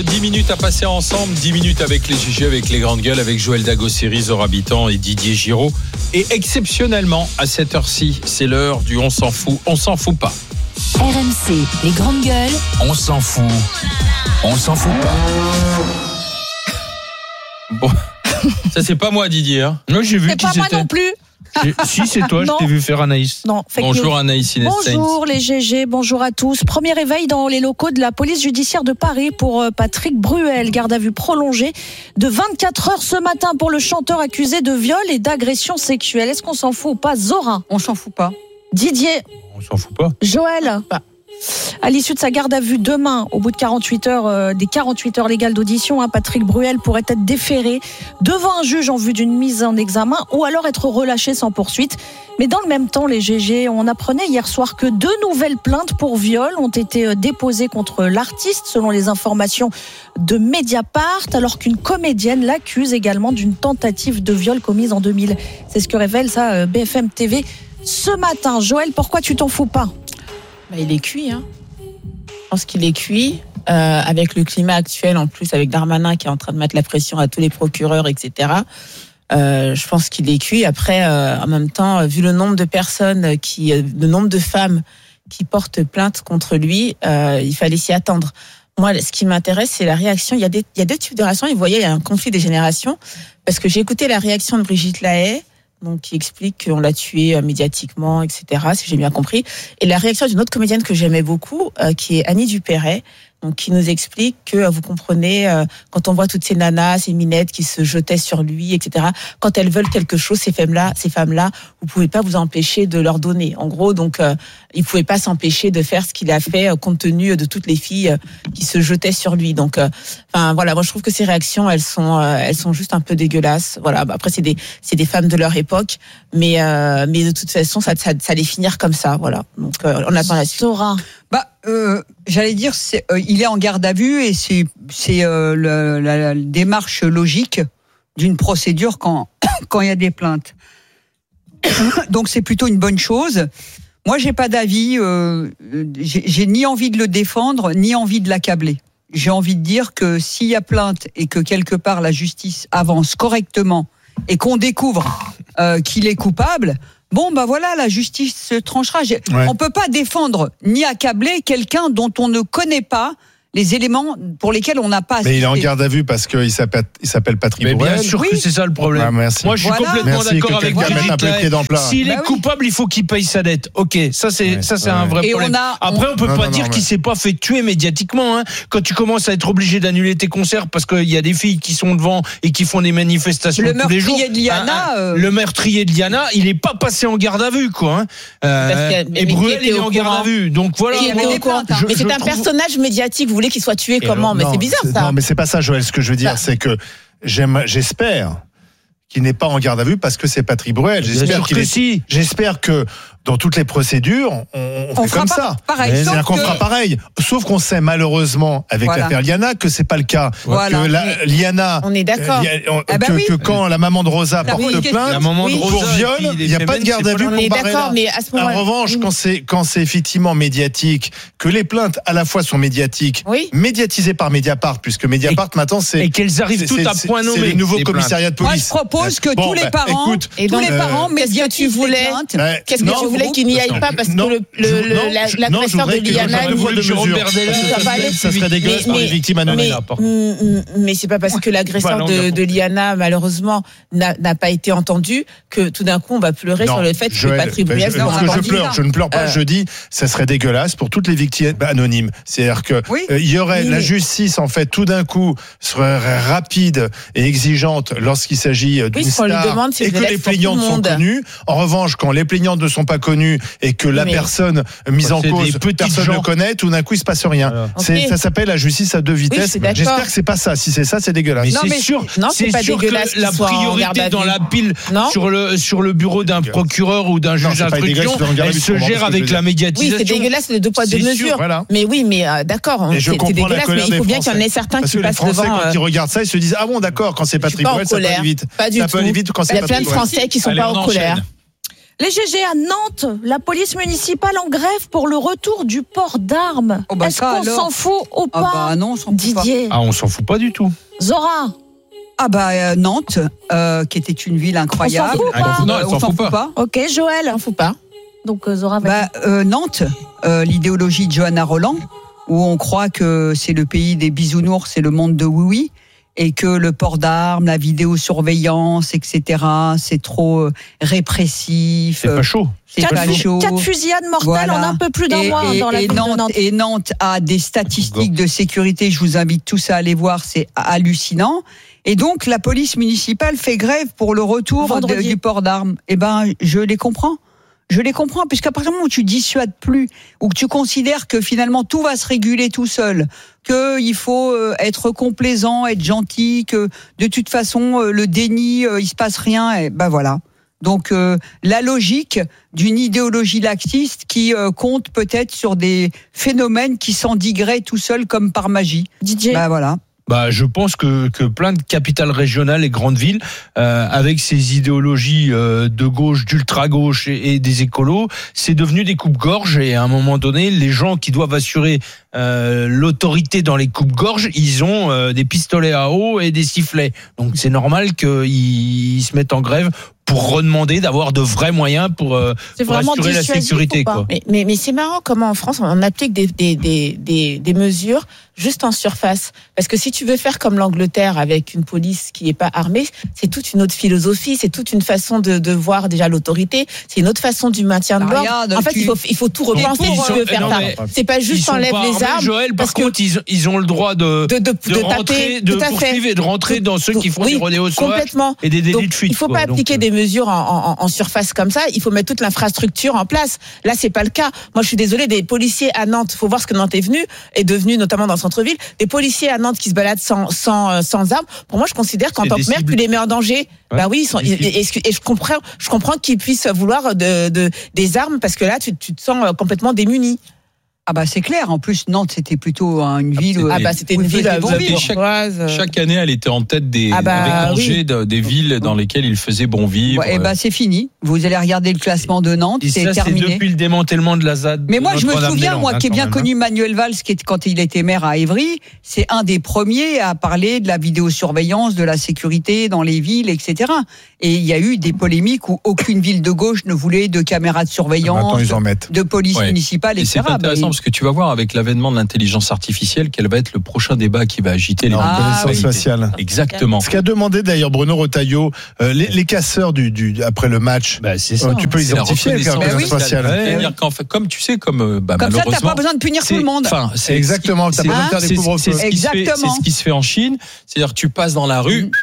10 minutes à passer ensemble, 10 minutes avec les GG, avec les grandes gueules, avec Joël Dagosseri, Zora Habitant et Didier Giraud. Et exceptionnellement, à cette heure-ci, c'est l'heure du on s'en fout pas. RMC, les grandes gueules. On s'en fout pas. Bon, ça c'est pas moi Didier. Hein. Moi j'ai vu c'est qui pas c'était. moi non plus. Si c'est toi, je t'ai vu faire Anaïs. Non, Bonjour Anaïs Inès Sainz. Bonjour les GG, bonjour à tous. Premier réveil dans les locaux de la police judiciaire de Paris pour Patrick Bruel. Garde à vue prolongée de 24 heures ce matin pour le chanteur accusé de viol et d'agression sexuelle. Est-ce qu'on s'en fout ou pas, Zora? On s'en fout pas. Didier? On s'en fout pas. Joël? À l'issue de sa garde à vue demain, au bout de 48 heures, des 48 heures légales d'audition, Patrick Bruel pourrait être déféré devant un juge en vue d'une mise en examen ou alors être relâché sans poursuite. Mais dans le même temps, les GG, on apprenait hier soir que 2 nouvelles plaintes pour viol ont été déposées contre l'artiste, selon les informations de Mediapart, alors qu'une comédienne l'accuse également d'une tentative de viol commise en 2000. C'est ce que révèle ça BFM TV ce matin. Joël, pourquoi tu t'en fous pas ? Il est cuit. Je pense qu'il est cuit. Avec le climat actuel, en plus, avec Darmanin qui est en train de mettre la pression à tous les procureurs, etc. Je pense qu'il est cuit. Après, en même temps, vu le nombre de personnes, le nombre de femmes qui portent plainte contre lui, il fallait s'y attendre. Moi, ce qui m'intéresse, c'est la réaction. Il y a deux types de réactions. Vous voyez, il y a un conflit des générations. Parce que j'ai écouté la réaction de Brigitte Lahaie, donc qui explique qu'on l'a tué médiatiquement, etc., si j'ai bien compris. Et la réaction d'une autre comédienne que j'aimais beaucoup, qui est Annie Dupéret, donc qui nous explique que, vous comprenez, quand on voit toutes ces nanas, ces minettes qui se jetaient sur lui, etc., quand elles veulent quelque chose, ces femmes-là, vous pouvez pas vous empêcher de leur donner. En gros, donc, il pouvait pas s'empêcher de faire ce qu'il a fait, compte tenu de toutes les filles qui se jetaient sur lui. Donc, voilà, moi je trouve que ces réactions, elles sont juste un peu dégueulasses. Voilà, après c'est des femmes de leur époque, mais de toute façon, ça allait finir comme ça. Voilà. Donc, on attend la suite. Zora. J'allais dire, il est en garde à vue et c'est la démarche logique d'une procédure quand il y a des plaintes. Donc c'est plutôt une bonne chose. Moi, j'ai pas d'avis. J'ai ni envie de le défendre, ni envie de l'accabler. J'ai envie de dire que s'il y a plainte et que quelque part la justice avance correctement et qu'on découvre qu'il est coupable. Voilà, la justice se tranchera. On peut pas défendre ni accabler quelqu'un dont on ne connaît pas les éléments pour lesquels on n'a pas assisté. Mais il est en garde à vue parce qu'il s'appelle Patrick Bruel. Bien sûr que c'est ça le problème. Ah, merci. Moi, je suis complètement d'accord avec vous. S'il est coupable, il faut qu'il paye sa dette. Ok, ça c'est un vrai problème. Après, on peut pas dire qu'il s'est pas fait tuer médiatiquement. Hein. Quand tu commences à être obligé d'annuler tes concerts parce qu'il y a des filles qui sont devant et qui font des manifestations tous les jours. Le meurtrier de Liana, il est pas passé en garde à vue, quoi. Et Bruel, il est en garde à vue. Donc voilà. Mais c'est un personnage médiatique. Vous voulez qu'il soit tué comment? Mais c'est bizarre ça. Non, mais c'est pas ça, Joël. Ce que je veux dire, c'est que j'espère qu'il n'est pas en garde à vue parce que c'est Patrick Bruel. J'espère que dans toutes les procédures, on fait comme ça. C'est-à-dire qu'on fera pareil. Sauf qu'on sait malheureusement avec l'affaire Liana que c'est pas le cas. Que Liana, on est d'accord. Que quand la maman de Rosa porte plainte pour viol, il n'y a pas de garde à vue pour Barrella. Mais à ce moment-là, en revanche, quand c'est effectivement médiatique, que les plaintes à la fois sont médiatiques, médiatisées par Mediapart, puisque Mediapart maintenant c'est et qu'elles arrivent toutes à point nommé. C'est le nouveau commissariat de police. Moi, je propose que tous les parents médiatisent les plaintes. Qu'est-ce que tu voulais qu'il n'y aille pas parce que l'agresseur de Liana, ça serait dégueulasse pour les victimes anonymes. Mais c'est pas parce que l'agresseur de Liana malheureusement n'a pas été entendu que tout d'un coup on va pleurer sur le fait que Patrick Bruel soit un bandit. Je ne pleure pas, je dis ça serait dégueulasse pour toutes les victimes anonymes. C'est-à-dire que il y aurait la justice en fait tout d'un coup serait rapide et exigeante lorsqu'il s'agit d'une star et que les plaignantes sont connues. En revanche, quand les plaignantes ne sont pas connues et que la personne mise en cause, personne ne le connaît, tout d'un coup il se passe rien. Voilà. Ça s'appelle la justice à deux vitesses. J'espère que c'est pas ça. Si c'est ça, c'est dégueulasse. Mais c'est sûr que la priorité dans la pile sur le bureau d'un procureur ou d'un juge d'instruction, elle se gère avec la médiatisation. Oui, c'est dégueulasse, c'est 2 poids 2 mesures. Mais oui, mais d'accord, c'est dégueulasse, mais il faut bien qu'il y en ait certains qui passent devant. Quand ils regardent ça, ils se disent ah bon d'accord, quand c'est Patrick Bruel, ça peut aller vite. Pas du tout. Il y a plein de Français qui sont pas en colère. Les GG à Nantes, la police municipale en grève pour le retour du port d'armes. Est-ce qu'on s'en fout ou pas, non, on s'en fout Didier pas. On s'en fout pas du tout. Zora. Nantes, qui était une ville incroyable. On s'en fout pas. Ok, Joël. On s'en fout pas. Donc Zora Nantes, l'idéologie de Johanna Roland, où on croit que c'est le pays des bisounours, c'est le monde de oui-oui, et que le port d'armes, la vidéosurveillance, etc., c'est trop répressif. C'est pas chaud. C'est pas chaud. 4 fusillades mortelles en un peu plus d'un mois dans la ville de Nantes. Et Nantes a des statistiques de sécurité, je vous invite tous à aller voir, c'est hallucinant. Et donc, la police municipale fait grève pour le retour du port d'armes. Eh ben, je les comprends. Puisqu'à partir du moment où tu dissuades plus, ou que tu considères que finalement tout va se réguler tout seul, qu'il faut être complaisant, être gentil, que de toute façon le déni, il se passe rien, et ben voilà. Donc la logique d'une idéologie laxiste qui compte peut-être sur des phénomènes qui s'endigueraient tout seuls comme par magie. Didier. Ben voilà. Je pense que plein de capitales régionales et grandes villes, avec ces idéologies de gauche, d'ultra-gauche et des écolos, c'est devenu des coupes-gorges. Et à un moment donné, les gens qui doivent assurer l'autorité dans les coupes-gorges, ils ont des pistolets à eau et des sifflets. Donc c'est normal qu'ils se mettent en grève pour redemander d'avoir de vrais moyens pour assurer la sécurité. Quoi. Mais c'est marrant comment en France on applique des mesures juste en surface. Parce que si tu veux faire comme l'Angleterre avec une police qui n'est pas armée, c'est toute une autre philosophie, c'est toute une façon de voir déjà l'autorité, c'est une autre façon du maintien de l'ordre. En fait, il faut tout repenser si tu veux faire ça. C'est pas juste enlève les armes. Joël, par contre, ils ont le droit de rentrer, de poursuivre et de rentrer dans ceux qui font des rodéos complètement et des délits de fuite. Il faut pas appliquer des mesures en surface comme ça. Il faut mettre toute l'infrastructure en place. Là, c'est pas le cas. Moi, je suis désolée, des policiers à Nantes. Faut voir ce que Nantes est devenu, notamment dans le centre-ville. Des policiers à Nantes qui se baladent sans armes. Pour moi, je considère qu'en tant que maire, tu les mets en danger. Ouais. Bah oui, et je comprends qu'ils puissent vouloir des armes parce que là, tu te sens complètement démuni. Ah bah c'est clair. En plus, Nantes c'était plutôt une ville. C'était une ville chaque année, elle était en tête des villes dans lesquelles il faisait bon vivre. Et c'est fini. Vous allez regarder le classement de Nantes, c'est terminé. C'est depuis le démantèlement de la ZAD. Mais moi, je me souviens, qui ai bien connu Manuel Valls, quand il était maire à Évry, c'est un des premiers à parler de la vidéosurveillance, de la sécurité dans les villes, etc. Et il y a eu des polémiques où aucune ville de gauche ne voulait de caméras de surveillance, de police municipale, etc. C'est intéressant parce que tu vas voir avec l'avènement de l'intelligence artificielle quel va être le prochain débat qui va agiter les reconnaissances faciales. Exactement. Ce qu'a demandé d'ailleurs Bruno Retailleau, les casseurs après le match, c'est ça. Tu peux identifier avec la reconnaissance faciale. C'est-à-dire qu'en fait, comme tu sais, comme ça, t'as pas besoin de punir tout le monde. C'est exactement. T'as pas besoin de faire des couvre-feux. C'est ce qui se fait en Chine. C'est-à-dire tu passes dans la rue,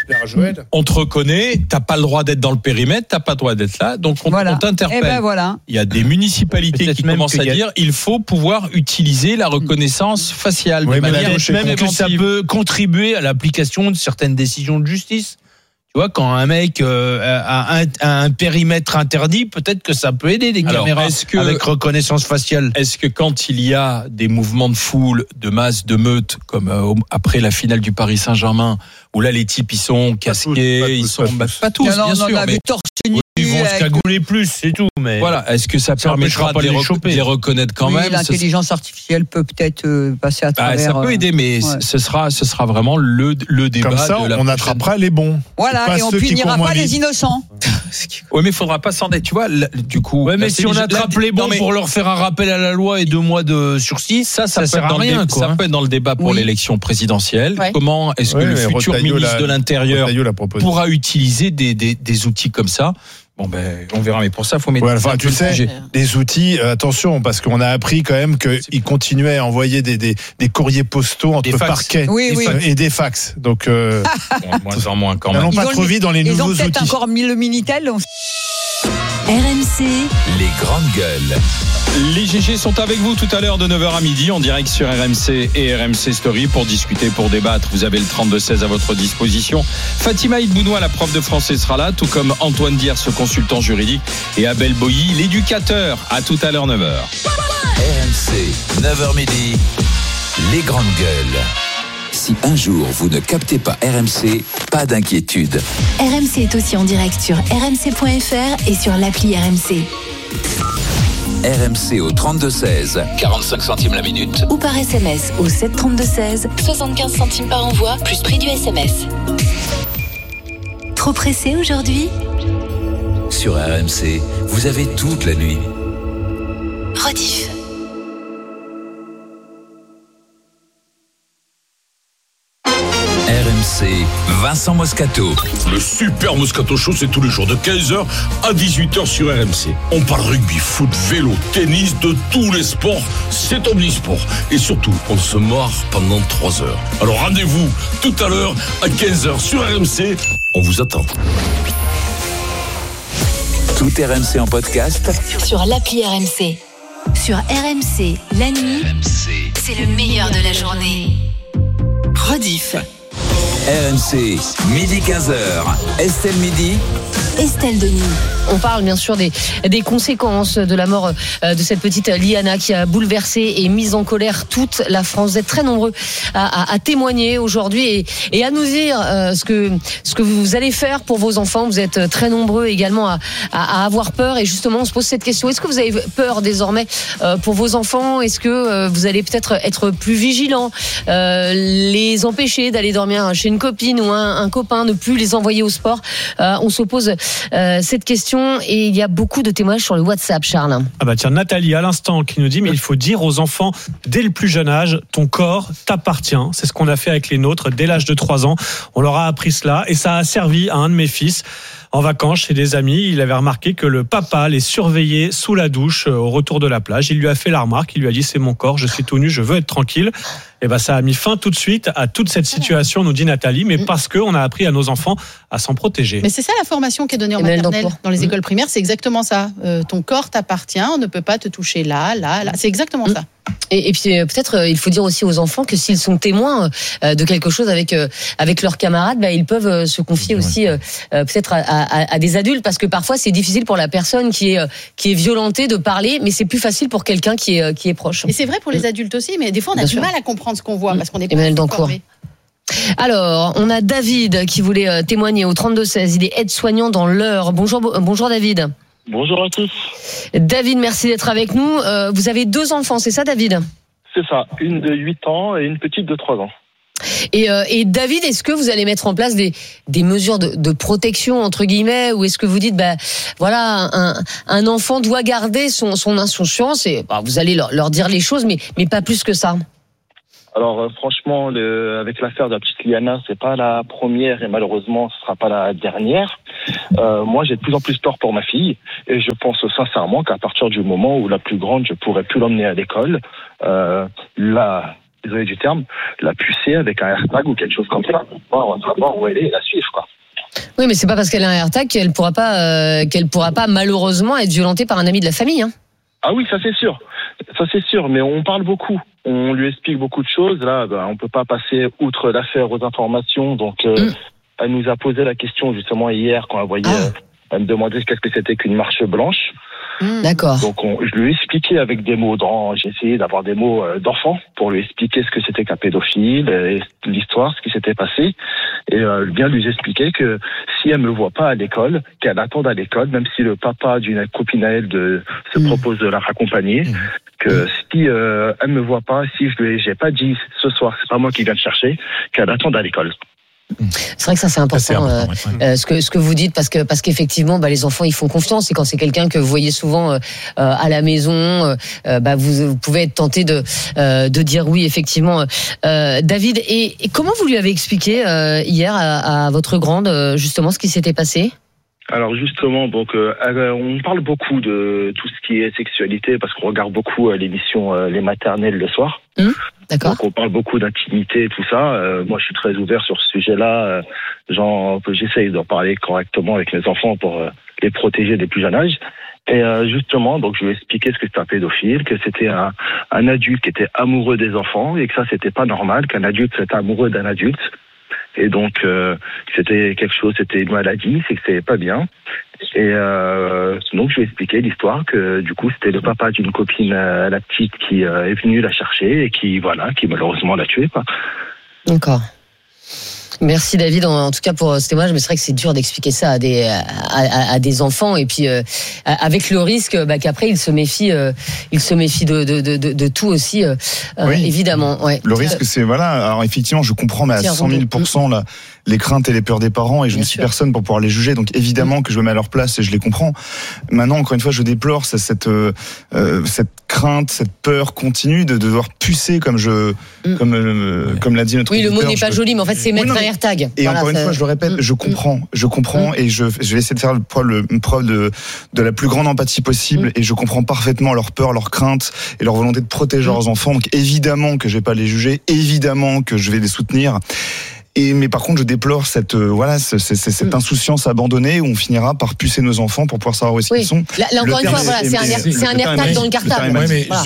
on te reconnaît, t'as pas le droit d'être dans le périmètre, t'as pas le droit d'être là, donc on t'interpelle. Il y a des municipalités qui commencent à dire il faut pouvoir utiliser la reconnaissance faciale. Oui, même que ça peut contribuer à l'application de certaines décisions de justice. Tu vois, quand un mec a un périmètre interdit, peut-être que ça peut aider des caméras avec reconnaissance faciale. Est-ce que quand il y a des mouvements de foule, de masse, de meute, comme après la finale du Paris Saint-Germain, où là les types ils sont casqués, pas tous, bien sûr, mais ils vont se cagouler plus, c'est tout. Mais voilà, est-ce que ça permettra de les reconnaître quand même? L'intelligence artificielle peut peut-être passer à travers. Ça peut aider, mais ce sera vraiment le débat. Comme ça, on attrapera les bons. Voilà, et on punira pas les innocents. Oui, mais il faudra pas s'en être. Tu vois, du coup. Ouais, mais si on attrape les bons pour leur faire un rappel à la loi et 2 mois de sursis, ça sert à rien. Ça peut être dans le débat pour l'élection présidentielle. Comment est-ce que le futur ministre de l'Intérieur pourra utiliser des outils comme ça? Bon on verra, mais pour ça, il faut mettre. Tu sais, des outils. Attention, parce qu'on a appris quand même qu'ils continuaient à envoyer des courriers postaux entre parquets et des fax. Donc, moins quand même. N'allons pas trop vite dans les nouveaux outils. Ils ont peut-être encore mis le Minitel. RMC. Les grandes gueules. Les GG sont avec vous tout à l'heure de 9h à midi en direct sur RMC et RMC Story pour discuter, pour débattre. Vous avez le 32-16 à votre disposition. Fatima Ibounoua, la prof de français, sera là, tout comme Antoine Diers, ce consultant juridique, et Abel Boilly, l'éducateur. À tout à l'heure 9h. RMC, 9h midi. Les grandes gueules. Si un jour vous ne captez pas RMC, pas d'inquiétude. RMC est aussi en direct sur rmc.fr et sur l'appli RMC. RMC au 32-16, 45 centimes la minute. Ou par SMS au 732-16, 75 centimes par envoi, plus prix du SMS. Trop pressé aujourd'hui ? Sur RMC, vous avez toute la nuit. Rediff. RMC, Vincent Moscato. Le super Moscato Show, c'est tous les jours de 15h à 18h sur RMC. On parle rugby, foot, vélo, tennis, de tous les sports. C'est omnisport. Et surtout, on se marre pendant 3 heures. Alors rendez-vous tout à l'heure à 15h sur RMC. On vous attend. Tout RMC en podcast sur l'appli RMC. Sur RMC, la nuit, c'est le meilleur de la journée. Rediff. RMC, midi 15h. Estelle Midi. Estelle Denis. On parle bien sûr des conséquences de la mort de cette petite Liana qui a bouleversé et mis en colère toute la France. Vous êtes très nombreux à témoigner aujourd'hui et à nous dire ce que vous allez faire pour vos enfants. Vous êtes très nombreux également à avoir peur, et justement on se pose cette question. Est-ce que vous avez peur désormais pour vos enfants? Est-ce que vous allez peut-être être plus vigilants, les empêcher d'aller dormir chez une copine ou un copain, ne plus les envoyer au sport? On se pose cette question, et il y a beaucoup de témoignages sur le WhatsApp, Charles. Ah bah tiens, Nathalie à l'instant qui nous dit: mais il faut dire aux enfants dès le plus jeune âge, ton corps t'appartient. C'est ce qu'on a fait avec les nôtres dès l'âge de 3 ans. On leur a appris cela, et ça a servi à un de mes fils. En vacances chez des amis, il avait remarqué que le papa les surveillait sous la douche au retour de la plage. Il lui a fait la remarque, il lui a dit: c'est mon corps, je suis tout nu, je veux être tranquille. Et ben ça a mis fin tout de suite à toute cette situation, nous dit Nathalie, mais parce qu'on a appris à nos enfants à s'en protéger. Mais c'est ça la formation qui est donnée en maternelle, dans les écoles primaires, c'est exactement ça. Ton corps t'appartient, on ne peut pas te toucher là. C'est exactement ça. Et puis peut-être il faut dire aussi aux enfants que s'ils sont témoins de quelque chose avec leurs camarades, ils peuvent se confier aussi peut-être à des adultes, parce que parfois c'est difficile pour la personne qui est violentée de parler, mais c'est plus facile pour quelqu'un qui est proche. Et c'est vrai pour les adultes aussi, mais des fois on a du mal à comprendre ce qu'on voit parce qu'on est pas informé. Alors, on a David qui voulait témoigner au 32-16. Il est aide-soignant dans l'Eure. Bonjour David. Bonjour à tous. David, merci d'être avec nous. Vous avez 2 enfants, c'est ça David? C'est ça, une de 8 ans et une petite de 3 ans. Et David, est-ce que vous allez mettre en place des mesures de protection entre guillemets, ou est-ce que vous dites voilà, un enfant doit garder son insouciance et vous allez leur dire les choses, mais pas plus que ça? Alors franchement, avec l'affaire de la petite Liana, c'est pas la première et malheureusement ce sera pas la dernière. Moi j'ai de plus en plus peur pour ma fille, et je pense sincèrement qu'à partir du moment où la plus grande, je pourrais plus l'emmener à l'école, désolé du terme, la pucer avec un AirTag ou quelque chose comme ça, on va savoir où elle est et la suivre, quoi. Oui, mais c'est pas parce qu'elle a un AirTag qu'elle pourra pas malheureusement être violentée par un ami de la famille, hein. Ah oui, ça c'est sûr, mais on parle beaucoup. On lui explique beaucoup de choses. Là, on peut pas passer outre l'affaire aux informations. Donc, elle nous a posé la question justement hier quand elle me demandait qu'est-ce que c'était qu'une marche blanche. D'accord. Donc, je lui ai expliqué avec des mots. J'ai essayé d'avoir des mots d'enfant pour lui expliquer ce que c'était qu'un pédophile, et l'histoire, ce qui s'était passé, et bien lui expliquer que si elle me voit pas à l'école, qu'elle attende à l'école, même si le papa d'une copine à elle se propose de la raccompagner, que si elle me voit pas, si j'ai pas dit ce soir, c'est pas moi qui viens te chercher, qu'elle attende à l'école. C'est vrai que ça c'est important, ce que vous dites, parce qu'effectivement les enfants ils font confiance, et quand c'est quelqu'un que vous voyez souvent à la maison, vous pouvez être tenté de dire oui, effectivement. David, et comment vous lui avez expliqué hier à votre grande justement ce qui s'était passé? Alors justement, on parle beaucoup de tout ce qui est sexualité parce qu'on regarde beaucoup l'émission Les Maternelles le soir. D'accord. Donc on parle beaucoup d'intimité et tout ça. Moi, je suis très ouvert sur ce sujet-là. J'essaye d'en parler correctement avec mes enfants pour les protéger des plus jeunes âges. Et justement, je lui ai expliqué ce que c'était un pédophile, que c'était un adulte qui était amoureux des enfants, et que ça, c'était pas normal, qu'un adulte soit amoureux d'un adulte. Et donc, c'était quelque chose, c'était une maladie, c'est que c'était pas bien. Et donc, je lui ai expliqué l'histoire que, du coup, c'était le papa d'une copine, la petite, qui est venue la chercher et qui malheureusement l'a tuée, quoi. D'accord. Merci David, en tout cas pour ce témoignage. Mais c'est vrai que c'est dur d'expliquer ça à des enfants, et puis avec le risque qu'après ils se méfient de tout aussi, évidemment. Ouais. Le risque, c'est alors effectivement, je comprends, mais à 100 000% là, les craintes et les peurs des parents, et je ne suis personne pour pouvoir les juger. Donc évidemment que je me mets à leur place et je les comprends. Maintenant, encore une fois, je déplore cette crainte, cette peur continue de devoir pucer comme l'a dit notre. Oui, le mot n'est pas joli, mais en fait, c'est mettre un AirTag. Et encore une fois, je le répète, je comprends, et je vais essayer de faire preuve de la plus grande empathie possible, et je comprends parfaitement leur peur, leur crainte et leur volonté de protéger leurs enfants. Donc évidemment que je vais pas les juger, évidemment que je vais les soutenir. Mais par contre, je déplore cette insouciance abandonnée où on finira par pucer nos enfants pour pouvoir savoir où est-ce qu'ils sont. Là encore une fois, c'est un AirTag dans le cartable.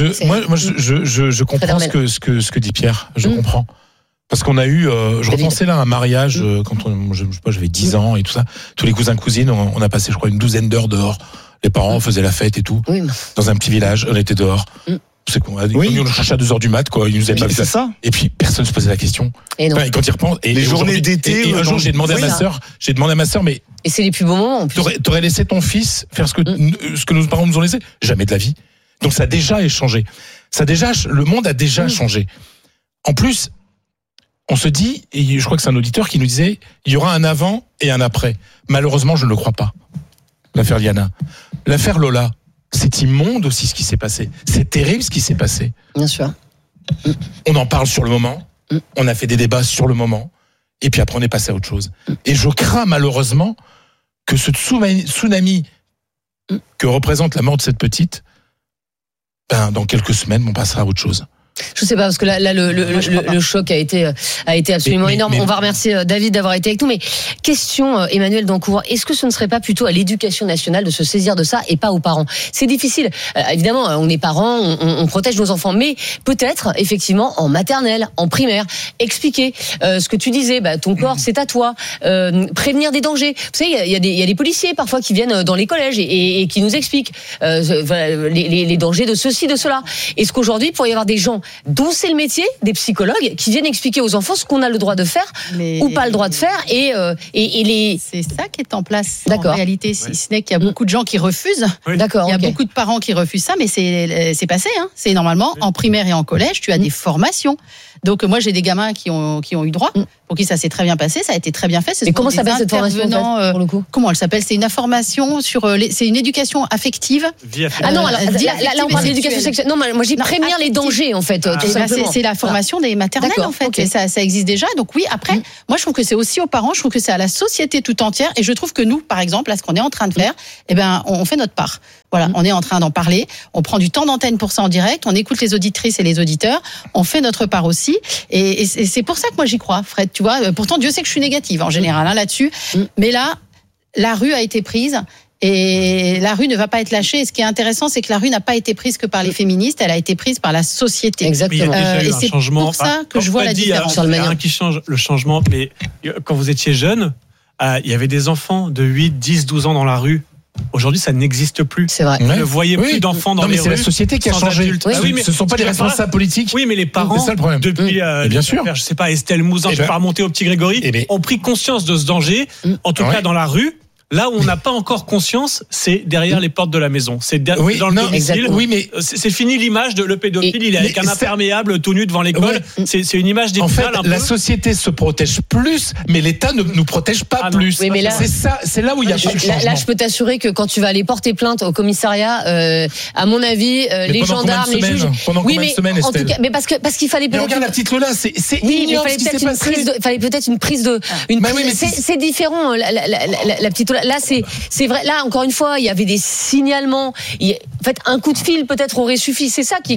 Je comprends ce que dit Pierre. Je comprends. Parce qu'on a eu, je repensais là un mariage quand j'avais 10 ans et tout ça. Tous les cousins cousines, on a passé, je crois, une douzaine d'heures dehors. Les parents faisaient la fête et tout. Dans un petit village, on était dehors. C'est qu'on nous cherchait à 2h du mat, quoi. Ils nous avaient pas vu ça. Et puis personne se posait la question. Et quand ils repensent, les journées d'été. Et un jour, j'ai demandé à ma sœur, mais. Et c'est les plus beaux moments. En plus. T'aurais laissé ton fils faire ce que nos parents nous ont laissé? Jamais de la vie. Donc ça a déjà changé. Le monde a déjà changé. En plus, on se dit, et je crois que c'est un auditeur qui nous disait, il y aura un avant et un après. Malheureusement, je ne le crois pas. L'affaire Liana. L'affaire Lola. C'est immonde aussi ce qui s'est passé. C'est terrible ce qui s'est passé. Bien sûr. On en parle sur le moment. On a fait des débats sur le moment. Et puis après, on est passé à autre chose. Et je crains malheureusement que ce tsunami que représente la mort de cette petite, dans quelques semaines, on passera à autre chose. Je sais pas, parce que là le choc a été absolument énorme. On va remercier David d'avoir été avec nous. Mais question, Emmanuel Dancourt, est-ce que ce ne serait pas plutôt à l'éducation nationale de se saisir de ça et pas aux parents? C'est difficile. Évidemment, on est parents, on protège nos enfants, mais peut-être effectivement en maternelle, en primaire, expliquer ce que tu disais. Ton corps, c'est à toi. Prévenir des dangers. Vous savez, il y a des policiers parfois qui viennent dans les collèges et qui nous expliquent les dangers de ceci, de cela. Est-ce qu'aujourd'hui, il pourrait y avoir des gens dont c'est le métier, des psychologues, qui viennent expliquer aux enfants ce qu'on a le droit de faire ou pas le droit de faire, et c'est ça qui est en place en réalité, si ce n'est qu'il y a beaucoup de gens qui refusent. D'accord. Il y a beaucoup de parents qui refusent ça, mais c'est passé. C'est normalement en primaire et en collège, tu as des formations. Donc moi j'ai des gamins qui ont eu droit, pour qui ça s'est très bien passé, ça a été très bien fait. Et comment s'appelle cette formation en fait, pour le coup? Comment elle s'appelle? C'est une information sur c'est une éducation affective. Ah non, alors là on parle d'éducation sexuelle. Non, moi j'ai prévenir les dangers en fait. C'est la formation des maternelles en fait. Et ça existe déjà. Donc oui, après, moi je trouve que c'est aussi aux parents, je trouve que c'est à la société tout entière. Et je trouve que nous, par exemple, là ce qu'on est en train de faire, on fait notre part. Voilà, on est en train d'en parler, on prend du temps d'antenne pour ça en direct, on écoute les auditrices et les auditeurs, on fait notre part aussi, et c'est pour ça que moi j'y crois, Fred, tu vois. Pourtant Dieu sait que je suis négative en général là-dessus, mais là, la rue a été prise. Et la rue ne va pas être lâchée. Et ce qui est intéressant, c'est que la rue n'a pas été prise que par les féministes, elle a été prise par la société. Exactement. Et c'est pour ça que je vois la différence. Il y a un qui change le changement, mais quand vous étiez jeune, il y avait des enfants de 8, 10, 12 ans dans la rue. Aujourd'hui, ça n'existe plus. C'est vrai. Vous ne voyez plus d'enfants dans les rues. C'est la société qui a changé. Mais ce ne sont pas les responsables politiques. Oui, mais les parents, c'est ça le problème. depuis, bien sûr. Je sais pas, Estelle Mouzin, je vais pas remonter au petit Grégory, ont pris conscience de ce danger, en tout cas dans la rue. Là où on n'a pas encore conscience, c'est derrière les portes de la maison. C'est dans le domicile. Oui, mais c'est fini l'image de le pédophile. Il est avec un imperméable tout nu devant l'école. C'est une image d'épinal. En fait, la société se protège plus, mais l'État ne nous protège pas plus. Oui, mais là, c'est là où il y a pas le changement. Là, je peux t'assurer que quand tu vas aller porter plainte au commissariat, à mon avis, les gendarmes, les juges. Pendant combien de semaines, en tout cas, mais parce qu'il fallait peut-être. Regarde la petite Lola, c'est ignoble ce qui s'est passé. Il fallait peut-être une prise de. C'est différent. La petite Lola. Là, c'est vrai. Là, encore une fois, il y avait des signalements. En fait, un coup de fil peut-être aurait suffi. C'est ça qui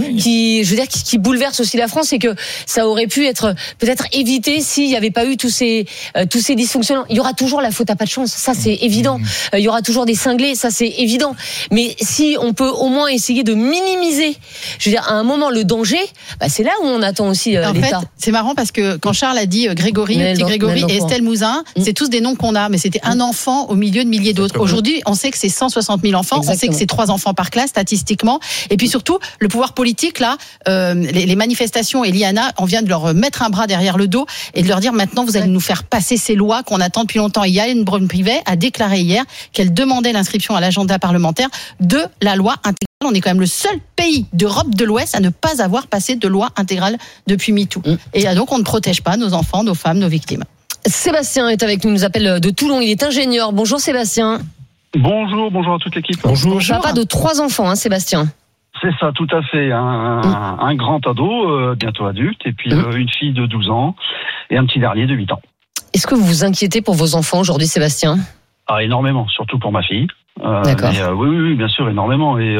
bouleverse aussi la France, c'est que ça aurait pu être peut-être évité s'il n'y avait pas eu tous ces dysfonctionnements. Il y aura toujours la faute à pas de chance, ça c'est évident. Il y aura toujours des cinglés, ça c'est évident. Mais si on peut au moins essayer de minimiser, je veux dire, à un moment le danger, c'est là où on attend aussi l'État. En fait, c'est marrant parce que quand Charles a dit Grégory et Estelle Mouzin, c'est tous des noms qu'on a, mais c'était un enfant au milieu de milliers d'autres. Aujourd'hui, on sait que c'est 160 000 enfants, on sait que c'est 3 enfants enfants par classe statistiquement. Et puis surtout, le pouvoir politique là, les manifestations et l'IANA, on vient de leur mettre un bras derrière le dos et de leur dire maintenant vous allez nous faire passer ces lois qu'on attend depuis longtemps. Et Yael Braun-Pivet a déclaré hier qu'elle demandait l'inscription à l'agenda parlementaire de la loi intégrale. On est quand même le seul pays d'Europe de l'Ouest à ne pas avoir passé de loi intégrale depuis MeToo. Et donc on ne protège pas nos enfants, nos femmes, nos victimes. Sébastien est avec nous, il nous appelle de Toulon, il est ingénieur. Bonjour Sébastien. Bonjour à toute l'équipe. Bonjour. Papa de 3 enfants, Sébastien. C'est ça, tout à fait. Un grand ado, bientôt adulte, et puis une fille de 12 ans et un petit dernier de 8 ans. Est-ce que vous vous inquiétez pour vos enfants aujourd'hui, Sébastien ? Énormément, surtout pour ma fille. D'accord. Oui, bien sûr, énormément. Et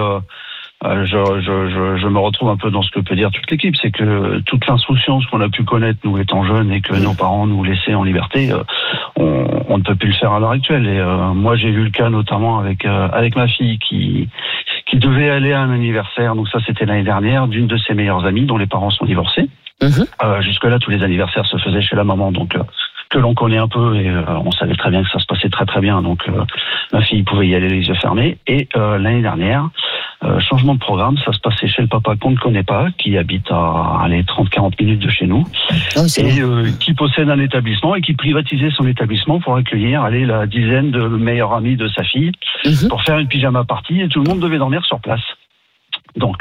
je me retrouve un peu dans ce que peut dire toute l'équipe, c'est que toute l'insouciance qu'on a pu connaître nous étant jeunes et que nos parents nous laissaient en liberté, on ne peut plus le faire à l'heure actuelle. Et moi, j'ai vu le cas notamment avec ma fille qui devait aller à un anniversaire. Donc ça, c'était l'année dernière, d'une de ses meilleures amies dont les parents sont divorcés. Jusque-là, tous les anniversaires se faisaient chez la maman, donc que l'on connaît un peu et on savait très bien que ça se passait très très bien. Donc ma fille pouvait y aller les yeux fermés. Et l'année dernière, changement de programme, ça se passait chez le papa qu'on ne connaît pas, qui habite à 30-40 minutes de chez nous, qui possède un établissement et qui privatisait son établissement pour accueillir la dizaine de meilleurs amis de sa fille pour faire une pyjama party et tout le monde devait dormir sur place. Donc,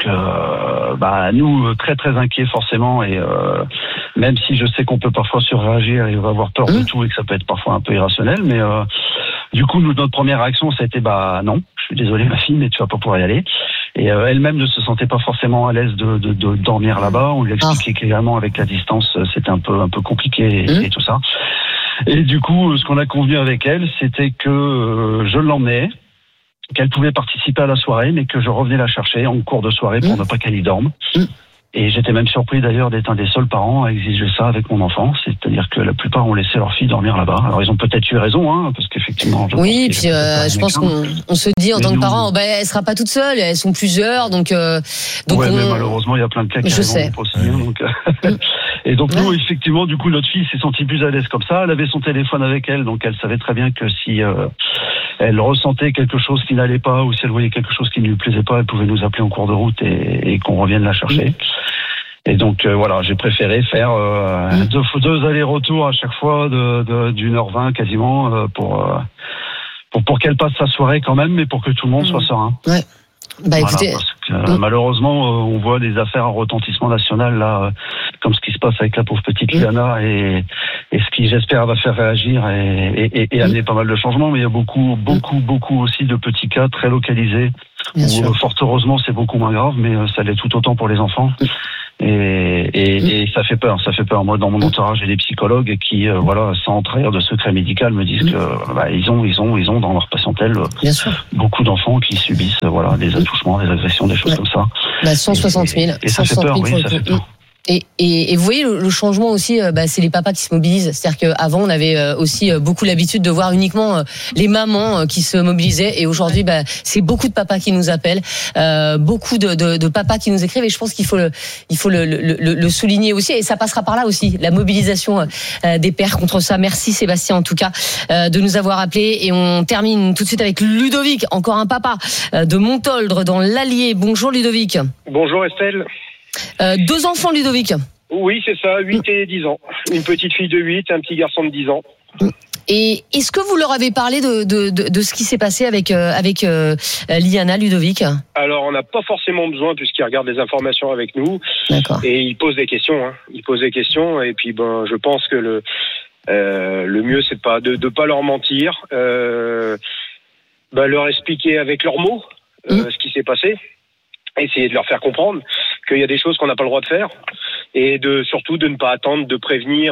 nous, très très inquiets forcément, et même si je sais qu'on peut parfois surréagir et avoir peur de tout et que ça peut être parfois un peu irrationnel, mais du coup, notre première réaction, ça a été non, je suis désolé ma fille, mais tu vas pas pouvoir y aller. Et elle-même ne se sentait pas forcément à l'aise de dormir là-bas. On lui a expliqué clairement avec la distance, c'était un peu compliqué et tout ça. Et du coup, ce qu'on a convenu avec elle, c'était que je l'emmenais, qu'elle pouvait participer à la soirée, mais que je revenais la chercher en cours de soirée pour ne pas qu'elle y dorme. Et j'étais même surpris d'ailleurs d'être un des seuls parents à exiger ça avec mon enfant, c'est-à-dire que la plupart ont laissé leur fille dormir là-bas. Alors ils ont peut-être eu raison, parce qu'effectivement... Je pense qu'on se dit en tant que parent, elle sera pas toute seule, elles sont plusieurs, donc mais malheureusement il y a plein de cas qui arrivent aussi. Et donc nous, effectivement, du coup notre fille s'est sentie plus à l'aise comme ça, elle avait son téléphone avec elle, donc elle savait très bien que si... elle ressentait quelque chose qui n'allait pas ou si elle voyait quelque chose qui ne lui plaisait pas, elle pouvait nous appeler en cours de route et qu'on revienne la chercher. Et donc j'ai préféré faire 2 allers-retours à chaque fois d'1h20 quasiment pour qu'elle passe sa soirée quand même, mais pour que tout le monde soit serein. Ouais. Écoutez, parce que, malheureusement, on voit des affaires à retentissement national là, comme ce qui se passe avec la pauvre petite Liana et ce qui, j'espère, va faire réagir et amener pas mal de changements. Mais il y a beaucoup aussi de petits cas très localisés où, fort heureusement, c'est beaucoup moins grave, mais ça l'est tout autant pour les enfants. Et ça fait peur. Moi, dans mon entourage, j'ai des psychologues qui, sans trahir de secret médical, me disent que ils ont dans leur patientèle beaucoup d'enfants qui subissent des attouchements, des agressions, des choses comme ça. 160 000. Et ça fait peur, ça fait peur. Et vous voyez le changement aussi, c'est les papas qui se mobilisent. C'est-à-dire qu'avant on avait aussi beaucoup l'habitude de voir uniquement les mamans qui se mobilisaient, et aujourd'hui c'est beaucoup de papas qui nous appellent, beaucoup de papas qui nous écrivent, et je pense qu'il faut le souligner aussi, et ça passera par là aussi, la mobilisation des pères contre ça. Merci Sébastien en tout cas de nous avoir appelés, et on termine tout de suite avec Ludovic, encore un papa de Montoldre dans l'Allier. Bonjour Ludovic. Bonjour Estelle. 2 enfants, Ludovic. Oui, c'est ça, 8 et 10 ans. Une petite fille de 8, un petit garçon de 10 ans. Et est-ce que vous leur avez parlé de ce qui s'est passé avec Liana, Ludovic ? Alors, on n'a pas forcément besoin, puisqu'ils regardent les informations avec nous. D'accord. Et ils posent des questions. Ils posent des questions, et puis je pense que le mieux, c'est de pas leur mentir. Leur expliquer avec leurs mots ce qui s'est passé. Essayer de leur faire comprendre qu'il y a des choses qu'on n'a pas le droit de faire, et surtout de ne pas attendre de prévenir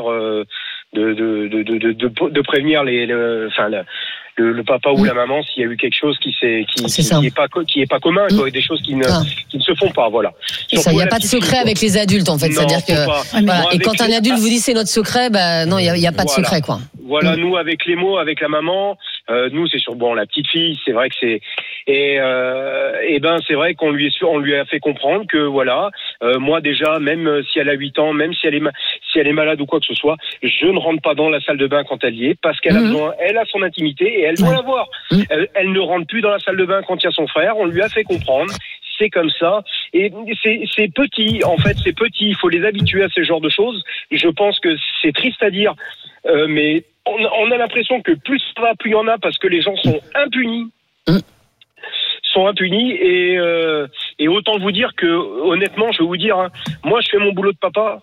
de prévenir le papa ou la maman s'il y a eu quelque chose qui est pas commun, des choses qui ne se font pas, voilà. Il n'y a pas de secret avec les adultes, en fait. Non, c'est-à-dire que et quand un adulte vous dit c'est notre secret, non, il y a pas de secret, quoi. Voilà, nous avec les mots, avec la maman, Nous, c'est sur la petite fille. C'est vrai que c'est et c'est vrai qu'on lui a fait comprendre que voilà, moi déjà, même si elle a 8 ans, même si elle est malade ou quoi que ce soit, je ne rentre pas dans la salle de bain quand elle y est, parce qu'elle a besoin, elle a son intimité et elle doit l'avoir. Elle ne rentre plus dans la salle de bain quand il y a son frère. On lui a fait comprendre. C'est comme ça. Et c'est petit, en fait, c'est petit. Il faut les habituer à ce genre de choses. Je pense que c'est triste à dire, mais on a l'impression que plus ça va, plus il y en a, parce que les gens sont impunis. Et autant vous dire que, honnêtement, je vais vous dire, moi, je fais mon boulot de papa.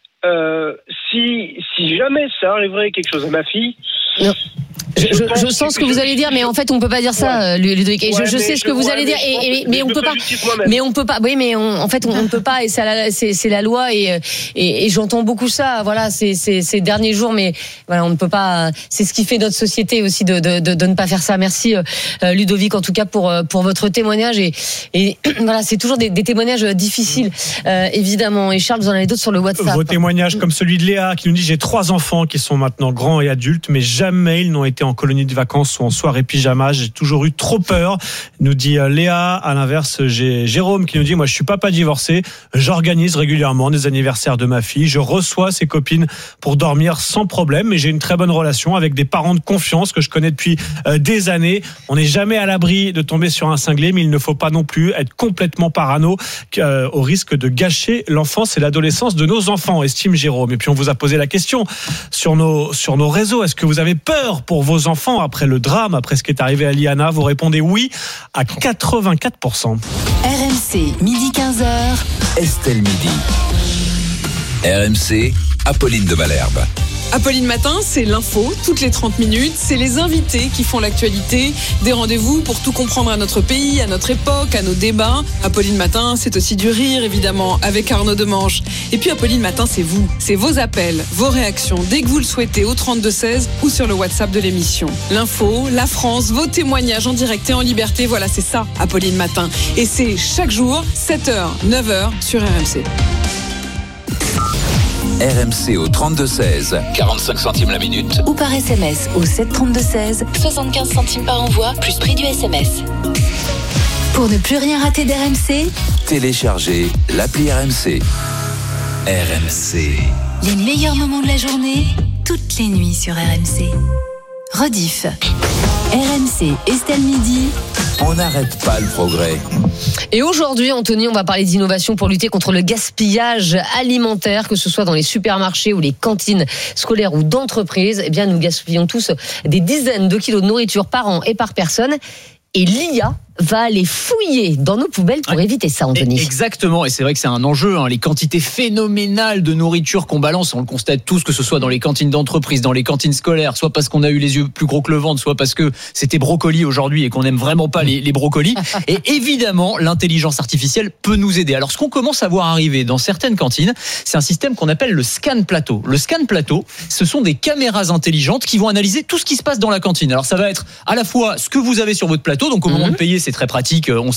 Si jamais ça arriverait quelque chose à ma fille. Non. Je sens ce que vous allez dire, mais en fait, on peut pas dire ça, Ludovic. Et je sais ce que vous allez dire, mais on peut pas. Mais on peut pas. Oui, mais en fait, on ne peut pas. Et c'est la loi. Et j'entends beaucoup ça. Voilà, ces derniers jours, mais voilà, on ne peut pas. C'est ce qui fait notre société aussi de ne pas faire ça. Merci, Ludovic, en tout cas pour votre témoignage. Et voilà, c'est toujours des témoignages difficiles, évidemment. Et Charles, vous en avez d'autres sur le WhatsApp. Vos témoignages, comme celui de Léa, qui nous dit: j'ai 3 enfants qui sont maintenant grands et adultes, mais jamais ils n'ont été en colonie de vacances ou en soirée pyjama. J'ai toujours eu trop peur, nous dit Léa. À l'inverse, j'ai Jérôme qui nous dit: moi, je suis papa divorcé, j'organise régulièrement des anniversaires de ma fille, je reçois ses copines pour dormir sans problème, mais j'ai une très bonne relation avec des parents de confiance que je connais depuis des années. On n'est jamais à l'abri de tomber sur un cinglé, mais il ne faut pas non plus être complètement parano au risque de gâcher l'enfance et l'adolescence de nos enfants, estime Jérôme. Et puis on vous a posé la question sur nos réseaux: est-ce que vous avez peur pour vos enfants après le drame, après ce qui est arrivé à Liana? Vous répondez oui à 84%. RMC, midi 15h. Estelle Midi. RMC, Apolline de Malherbe. Apolline Matin, c'est l'info, toutes les 30 minutes. C'est les invités qui font l'actualité. Des rendez-vous pour tout comprendre à notre pays, à notre époque, à nos débats. Apolline Matin, c'est aussi du rire, évidemment, avec Arnaud Demange. Et puis Apolline Matin, c'est vous. C'est vos appels, vos réactions, dès que vous le souhaitez, au 32-16 ou sur le WhatsApp de l'émission. L'info, la France, vos témoignages en direct et en liberté. Voilà, c'est ça, Apolline Matin. Et c'est chaque jour, 7h, 9h sur RMC. RMC au 32-16, 45 centimes la minute. Ou par SMS au 732-16, 75 centimes par envoi, plus prix du SMS. Pour ne plus rien rater d'RMC, téléchargez l'appli RMC. RMC. Les meilleurs moments de la journée, toutes les nuits sur RMC. Rediff. RMC, Estelle Midi. On n'arrête pas le progrès. Et aujourd'hui, Anthony, on va parler d'innovation pour lutter contre le gaspillage alimentaire, que ce soit dans les supermarchés ou les cantines scolaires ou d'entreprises. Eh bien, nous gaspillons tous des dizaines de kilos de nourriture par an et par personne. Et l'IA va aller fouiller dans nos poubelles pour éviter ça, Anthony. Exactement, et c'est vrai que c'est un enjeu, les quantités phénoménales de nourriture qu'on balance, on le constate tous, que ce soit dans les cantines d'entreprise, dans les cantines scolaires, soit parce qu'on a eu les yeux plus gros que le ventre, soit parce que c'était brocoli aujourd'hui et qu'on n'aime vraiment pas les brocolis. Et évidemment, l'intelligence artificielle peut nous aider. Alors, ce qu'on commence à voir arriver dans certaines cantines, c'est un système qu'on appelle le scan plateau. Le scan plateau, ce sont des caméras intelligentes qui vont analyser tout ce qui se passe dans la cantine. Alors, ça va être à la fois ce que vous avez sur votre plateau, donc au moment de payer, c'est très pratique, on